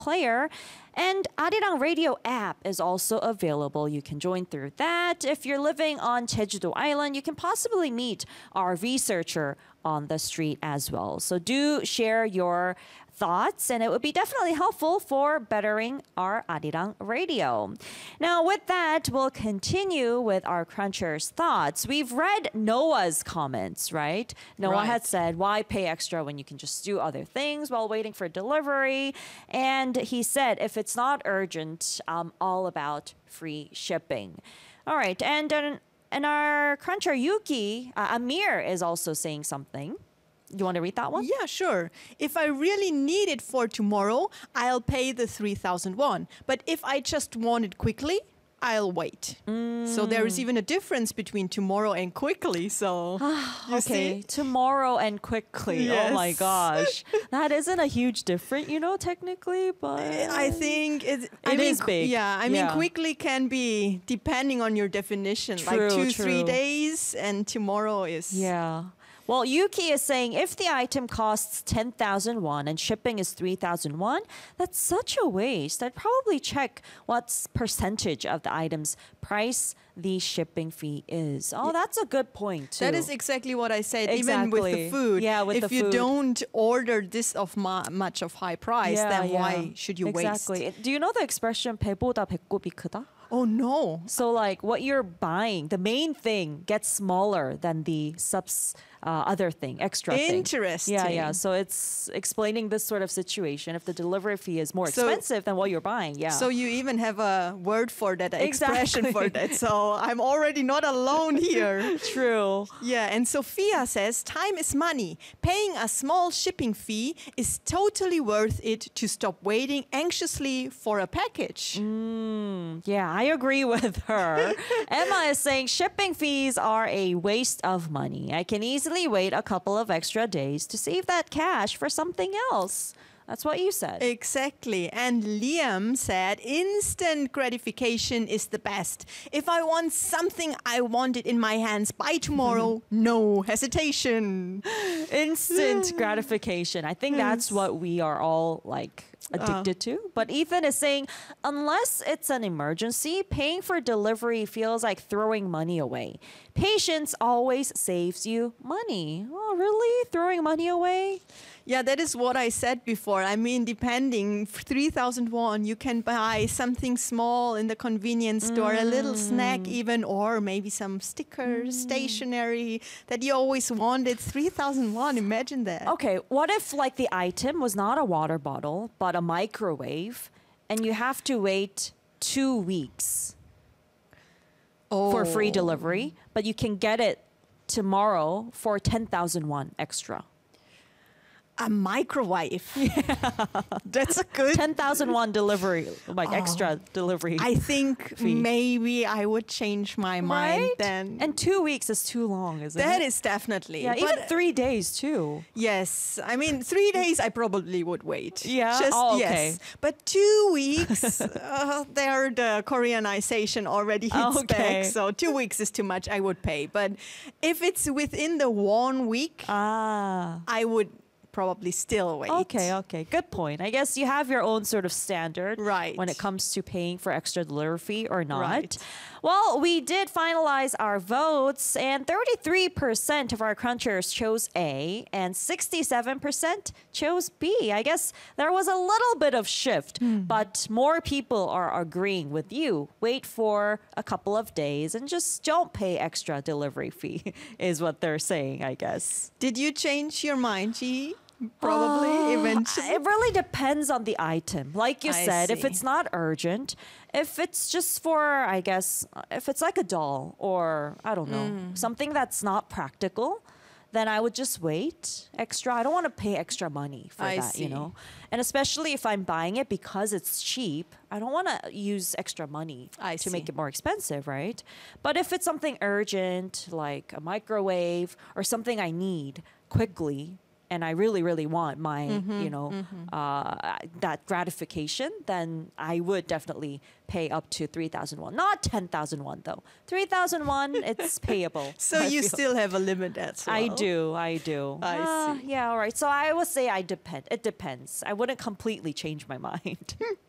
player. And Arirang Radio app is also available. You can join through that. If you're living on Jeju-do Island, you can possibly meet our researcher on the street as well. So do share your thoughts, and it would be definitely helpful for bettering our Arirang Radio. Now, with that, we'll continue with our Crunchers' thoughts. We've read Noah's comments, right? Noah had said, why pay extra when you can just do other things while waiting for delivery? And he said, if it's not urgent, I'm all about free shipping. All right, and our Cruncher Yuki, Amir, is also saying something. You want to read that one? Yeah, sure. If I really need it for tomorrow, I'll pay the 3,000 won. But if I just want it quickly, I'll wait. So there is even a difference between tomorrow and quickly. So you see? Tomorrow and quickly. Yes. Oh my gosh. That isn't a huge difference, technically, but I think it is big. Yeah, I mean, quickly can be depending on your definition, True, like 2-3 true. days, and tomorrow is. Yeah. Well, Yuki is saying if the item costs 10,000 won and shipping is 3,000 won, that's such a waste. I'd probably check what percentage of the item's price the shipping fee is. Oh, that's a good point, too. That is exactly what I said, even with the food. Yeah, with if the you food. don't order this of much of high price, then why should you exactly. waste? Do you know the expression 배보다 배꼽이 크다? Oh, no. So like what you're buying, the main thing gets smaller than the other thing, extra thing. Interesting. Yeah. So it's explaining this sort of situation. If the delivery fee is more expensive than what you're buying, yeah. So you even have a word for that, an expression for that. So I'm already not alone here. True. Yeah, and Sophia says, time is money. Paying a small shipping fee is totally worth it to stop waiting anxiously for a package. Yeah, I agree with her. Emma is saying shipping fees are a waste of money. I can easily wait a couple of extra days to save that cash for something else. That's what you said. Exactly. And Liam said, instant gratification is the best. If I want something, I want it in my hands by tomorrow. No hesitation. Instant gratification. I think that's what we are all addicted to. But Ethan is saying, unless it's an emergency, paying for delivery feels like throwing money away. Patience always saves you money. Oh, really? Throwing money away? Yeah, that is what I said before. I mean, depending, 3,000 won, you can buy something small in the convenience store, a little snack even, or maybe some stickers, stationery that you always wanted. 3,000 won, imagine that. Okay, what if the item was not a water bottle, but a microwave, and you have to wait 2 weeks for free delivery, but you can get it tomorrow for 10,000 won extra? A microwave. Yeah. That's a good 10,000 won delivery, extra delivery. I think maybe I would change my mind then. And 2 weeks is too long, isn't it? That is definitely. Yeah, even 3 days too. Yes. I mean, 3 days I probably would wait. Yeah? Okay. Yes. But 2 weeks, there the Koreanization already hits back. So 2 weeks is too much. I would pay. But if it's within the 1 week, I would probably still wait. Okay. Good point. I guess you have your own sort of standard when it comes to paying for extra delivery fee or not. Right. Well, we did finalize our votes, and 33% of our crunchers chose A, and 67% chose B. I guess there was a little bit of shift, but more people are agreeing with you. Wait for a couple of days and just don't pay extra delivery fee, is what they're saying, I guess. Did you change your mind, Ji? Probably, eventually. It really depends on the item. Like you said, if see. it's not urgent, if it's just for, I guess, if it's like a doll or, I don't know, something that's not practical, then I would just wait extra. I don't want to pay extra money for that, see. And especially if I'm buying it because it's cheap, I don't want to use extra money to make it more expensive, right? But if it's something urgent, like a microwave or something I need quickly, and I really, really want my, that gratification, then I would definitely pay up to 3,000 won. Not 10,000 won though. 3,000 won, it's payable. So I you feel. still have a limit as well. I do. I see. Yeah, all right. So I would say it depends. I wouldn't completely change my mind.